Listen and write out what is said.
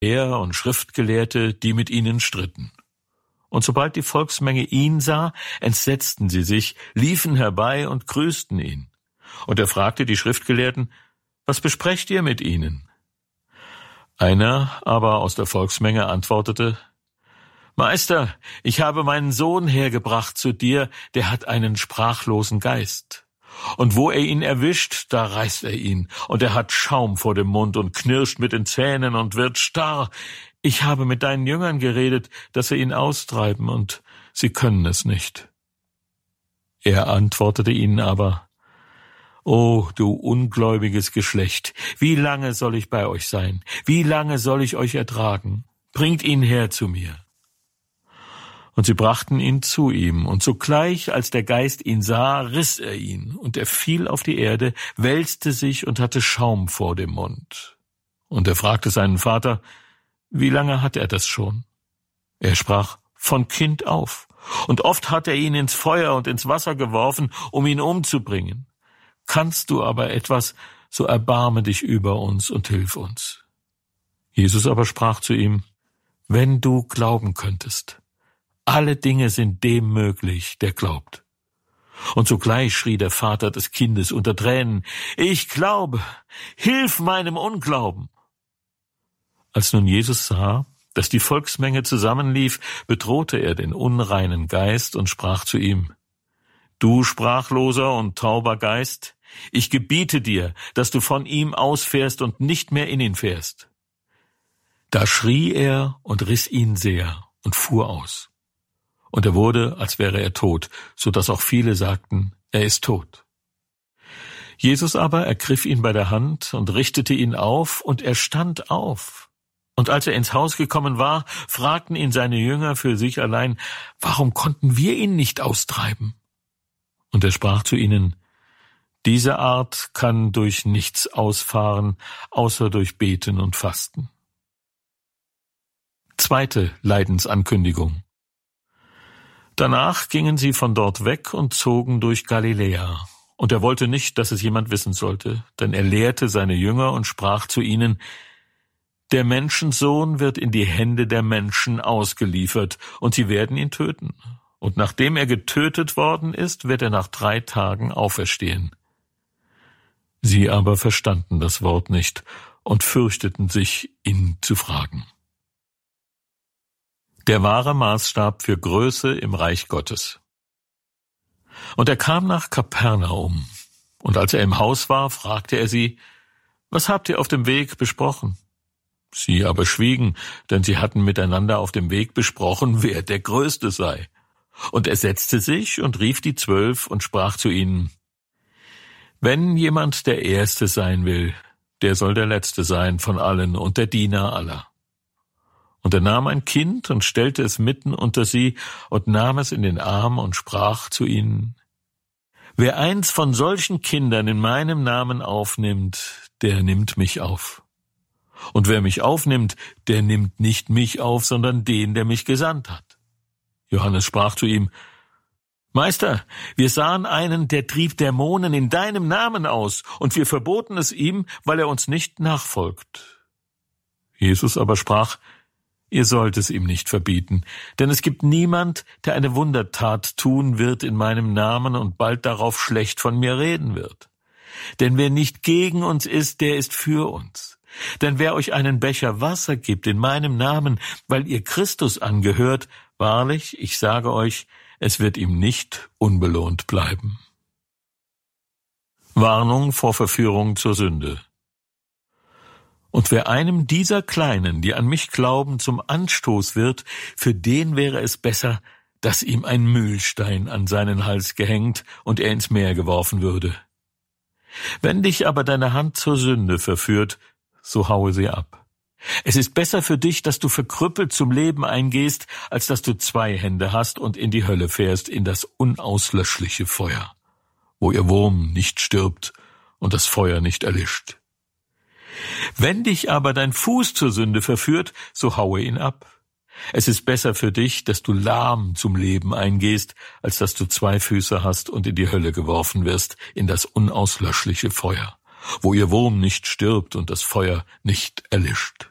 Pharisäer und Schriftgelehrte, die mit ihnen stritten. Und sobald die Volksmenge ihn sah, entsetzten sie sich, liefen herbei und grüßten ihn. Und er fragte die Schriftgelehrten: Was besprecht ihr mit ihnen? Einer aber aus der Volksmenge antwortete: Meister, ich habe meinen Sohn hergebracht zu dir, der hat einen sprachlosen Geist. Und wo er ihn erwischt, da reißt er ihn, und er hat Schaum vor dem Mund und knirscht mit den Zähnen und wird starr. Ich habe mit deinen Jüngern geredet, dass sie ihn austreiben, und sie können es nicht. Er antwortete ihnen aber: O, du ungläubiges Geschlecht, wie lange soll ich bei euch sein? Wie lange soll ich euch ertragen? Bringt ihn her zu mir. Und sie brachten ihn zu ihm, und sogleich, als der Geist ihn sah, riss er ihn, und er fiel auf die Erde, wälzte sich und hatte Schaum vor dem Mund. Und er fragte seinen Vater: Wie lange hat er das schon? Er sprach: Von Kind auf. Und oft hat er ihn ins Feuer und ins Wasser geworfen, um ihn umzubringen. Kannst du aber etwas, so erbarme dich über uns und hilf uns. Jesus aber sprach zu ihm: Wenn du glauben könntest. Alle Dinge sind dem möglich, der glaubt. Und sogleich schrie der Vater des Kindes unter Tränen: Ich glaube, hilf meinem Unglauben. Als nun Jesus sah, dass die Volksmenge zusammenlief, bedrohte er den unreinen Geist und sprach zu ihm: Du sprachloser und tauber Geist, ich gebiete dir, dass du von ihm ausfährst und nicht mehr in ihn fährst. Da schrie er und riss ihn sehr und fuhr aus. Und er wurde, als wäre er tot, so dass auch viele sagten: Er ist tot. Jesus aber ergriff ihn bei der Hand und richtete ihn auf, und er stand auf. Und als er ins Haus gekommen war, fragten ihn seine Jünger für sich allein: Warum konnten wir ihn nicht austreiben? Und er sprach zu ihnen: Diese Art kann durch nichts ausfahren, außer durch Beten und Fasten. Zweite Leidensankündigung. Danach gingen sie von dort weg und zogen durch Galiläa. Und er wollte nicht, dass es jemand wissen sollte, denn er lehrte seine Jünger und sprach zu ihnen: Der Menschensohn wird in die Hände der Menschen ausgeliefert, und sie werden ihn töten. Und nachdem er getötet worden ist, wird er nach 3 Tagen auferstehen. Sie aber verstanden das Wort nicht und fürchteten sich, ihn zu fragen. Der wahre Maßstab für Größe im Reich Gottes. Und er kam nach Kapernaum, und als er im Haus war, fragte er sie: Was habt ihr auf dem Weg besprochen? Sie aber schwiegen, denn sie hatten miteinander auf dem Weg besprochen, wer der Größte sei. Und er setzte sich und rief die 12 und sprach zu ihnen: Wenn jemand der Erste sein will, der soll der Letzte sein von allen und der Diener aller. Und er nahm ein Kind und stellte es mitten unter sie und nahm es in den Arm und sprach zu ihnen: Wer eins von solchen Kindern in meinem Namen aufnimmt, der nimmt mich auf. Und wer mich aufnimmt, der nimmt nicht mich auf, sondern den, der mich gesandt hat. Johannes sprach zu ihm: Meister, wir sahen einen, der trieb Dämonen in deinem Namen aus, und wir verboten es ihm, weil er uns nicht nachfolgt. Jesus aber sprach: Ihr sollt es ihm nicht verbieten, denn es gibt niemand, der eine Wundertat tun wird in meinem Namen und bald darauf schlecht von mir reden wird. Denn wer nicht gegen uns ist, der ist für uns. Denn wer euch einen Becher Wasser gibt in meinem Namen, weil ihr Christus angehört, wahrlich, ich sage euch, es wird ihm nicht unbelohnt bleiben. Warnung vor Verführung zur Sünde. Und wer einem dieser Kleinen, die an mich glauben, zum Anstoß wird, für den wäre es besser, dass ihm ein Mühlstein an seinen Hals gehängt und er ins Meer geworfen würde. Wenn dich aber deine Hand zur Sünde verführt, so haue sie ab. Es ist besser für dich, dass du verkrüppelt zum Leben eingehst, als dass du 2 Hände hast und in die Hölle fährst, in das unauslöschliche Feuer, wo ihr Wurm nicht stirbt und das Feuer nicht erlischt. Wenn dich aber dein Fuß zur Sünde verführt, so haue ihn ab. Es ist besser für dich, dass du lahm zum Leben eingehst, als dass du 2 Füße hast und in die Hölle geworfen wirst, in das unauslöschliche Feuer, wo ihr Wurm nicht stirbt und das Feuer nicht erlischt.